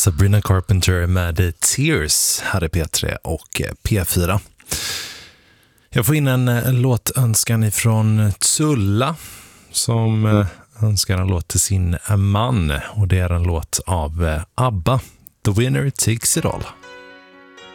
Sabrina Carpenter med Tears här i P3 och P4. Jag får in en låtönskan ifrån Tulla som önskar en låt till sin man, och det är en låt av ABBA, The Winner Takes It All.